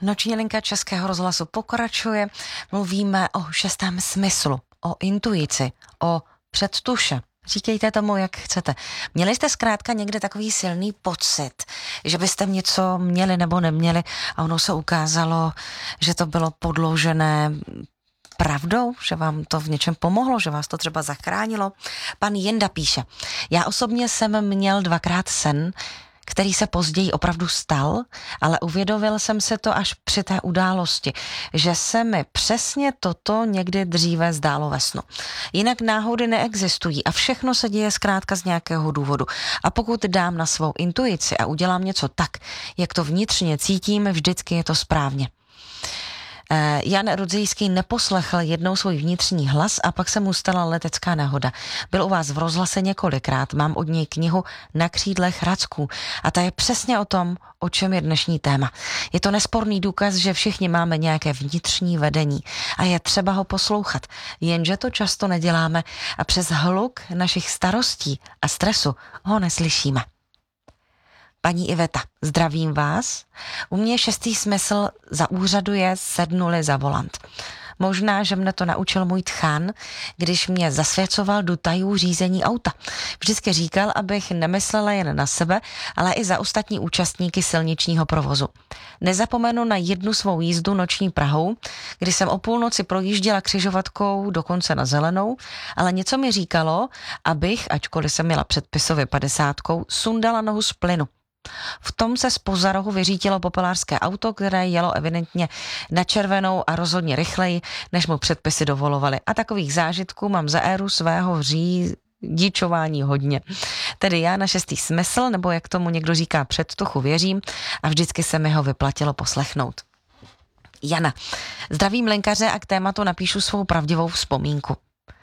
Noční linka Českého rozhlasu pokračuje. Mluvíme o šestém smyslu, o intuici, o předtuše. Říkejte tomu, jak chcete. Měli jste zkrátka někde takový silný pocit, že byste něco měli nebo neměli a ono se ukázalo, že to bylo podložené pravdou, že vám to v něčem pomohlo, že vás to třeba zachránilo? Pan Jenda píše, já osobně jsem měl 2krát sen, který se později opravdu stal, ale uvědomil jsem se to až při té události, že se mi přesně toto někdy dříve zdálo ve snu. Jinak náhody neexistují a všechno se děje zkrátka z nějakého důvodu. A pokud dám na svou intuici a udělám něco tak, jak to vnitřně cítím, vždycky je to správně. Jan Rudzijský neposlechl jednou svůj vnitřní hlas a pak se mu stala letecká nehoda. Byl u vás v rozhlase několikrát, mám od něj knihu Na křídlech racků a ta je přesně o tom, o čem je dnešní téma. Je to nesporný důkaz, že všichni máme nějaké vnitřní vedení a je třeba ho poslouchat, jenže to často neděláme a přes hluk našich starostí a stresu ho neslyšíme. Paní Iveta, zdravím vás. U mě šestý smysl zaúřaduje, sednuli za volant. Možná, že mne to naučil můj tchán, když mě zasvěcoval do tajů řízení auta. Vždycky říkal, abych nemyslela jen na sebe, ale i za ostatní účastníky silničního provozu. Nezapomenu na jednu svou jízdu noční Prahou, kdy jsem o půlnoci projížděla křižovatkou dokonce na zelenou, ale něco mi říkalo, abych, ačkoliv jsem měla předpisově 50, sundala nohu z plynu. V tom se zpoza rohu vyřítilo popelářské auto, které jelo evidentně na červenou a rozhodně rychleji, než mu předpisy dovolovaly. A takových zážitků mám za éru svého řidičování hodně. Tedy já na šestý smysl, nebo jak tomu někdo říká předtuchu, věřím a vždycky se mi ho vyplatilo poslechnout. Jana, zdravím lékaře a k tématu napíšu svou pravdivou vzpomínku.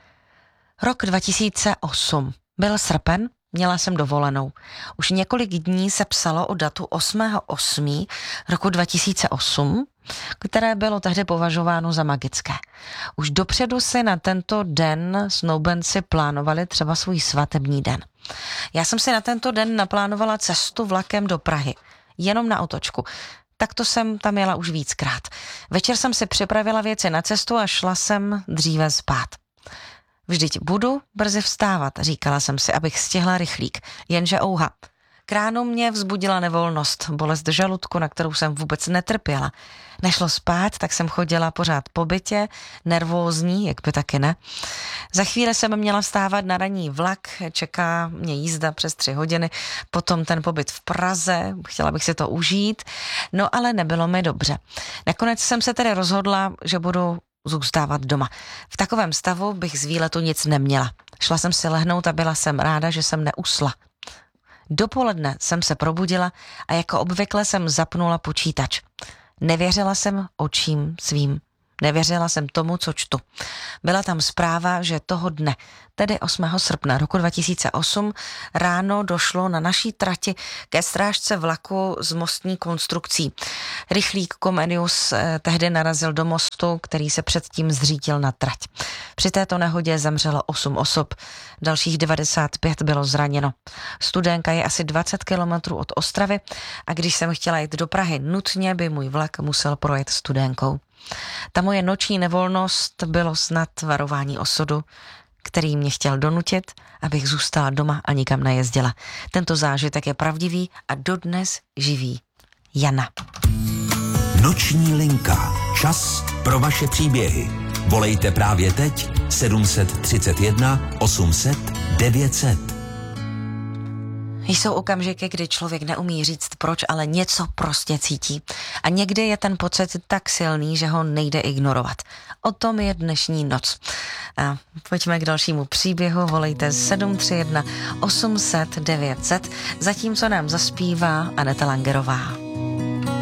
Rok 2008. Byl srpen, měla jsem dovolenou. Už několik dní se psalo o datu 8.8. roku 2008, které bylo tehdy považováno za magické. Už dopředu si na tento den snoubenci plánovali třeba svůj svatební den. Já jsem si na tento den naplánovala cestu vlakem do Prahy, jenom na otočku. Takto jsem tam jela už víckrát. Večer jsem si připravila věci na cestu a šla jsem dříve spát. Vždyť budu brzy vstávat, říkala jsem si, abych stihla rychlík, jenže ouha. K ránu mě vzbudila nevolnost, bolest žaludku, na kterou jsem vůbec netrpěla. Nešlo spát, tak jsem chodila pořád po bytě, nervózní, jak by taky ne. Za chvíli jsem měla vstávat na ranní vlak, čeká mě jízda přes 3 hodiny, potom ten pobyt v Praze, chtěla bych si to užít, no ale nebylo mi dobře. Nakonec jsem se tedy rozhodla, že budu zůstávat doma. V takovém stavu bych z výletu nic neměla. Šla jsem si lehnout a byla jsem ráda, že jsem neusla. Dopoledne jsem se probudila a jako obvykle jsem zapnula počítač. Nevěřila jsem očím svým. Nevěřila jsem tomu, co čtu. Byla tam zpráva, že toho dne, tedy 8. srpna roku 2008, ráno došlo na naší trati ke strážce vlaku s mostní konstrukcí. Rychlík Comenius tehdy narazil do mostu, který se předtím zřítil na trať. Při této nehodě zemřelo 8 osob, dalších 95 bylo zraněno. Studénka je asi 20 kilometrů od Ostravy a když jsem chtěla jít do Prahy nutně, by můj vlak musel projet Studénkou. Ta moje noční nevolnost bylo snad varování osudu, který mě chtěl donutit, abych zůstala doma a nikam nejezdila. Tento zážitek je pravdivý a dodnes živý. Jana. Noční linka. Čas pro vaše příběhy. Volejte právě teď 731 800 900. Jsou okamžiky, kdy člověk neumí říct proč, ale něco prostě cítí. A někdy je ten pocit tak silný, že ho nejde ignorovat. O tom je dnešní noc. A pojďme k dalšímu příběhu. Volejte 731 800 900, zatímco nám zaspívá Aneta Langerová.